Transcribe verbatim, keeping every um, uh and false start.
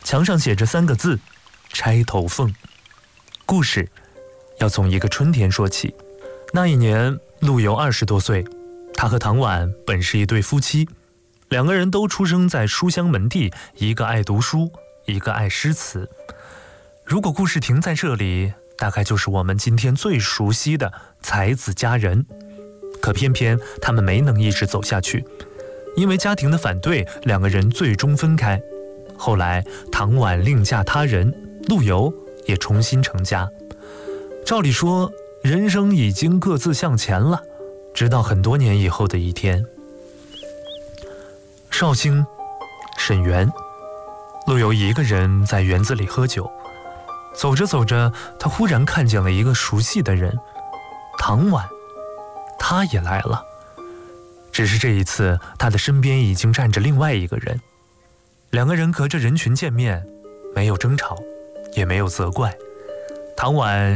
墙上写着三个字：钗头凤。故事要从一个春天说起。那一年，陆游二十多岁，他和唐婉本是一对夫妻，两个人都出生在书香门第，一个爱读书，一个爱诗词。如果故事停在这里，大概就是我们今天最熟悉的才子佳人。可偏偏他们没能一直走下去，因为家庭的反对，两个人最终分开。后来唐婉另嫁他人，陆游也重新成家。照理说，人生已经各自向前了，直到很多年以后的一天，绍兴沈园，陆游一个人在园子里喝酒，走着走着，他忽然看见了一个熟悉的人，唐婉，他也来了。只是这一次，他的身边已经站着另外一个人。两个人隔着人群见面，没有争吵，也没有责怪。唐婉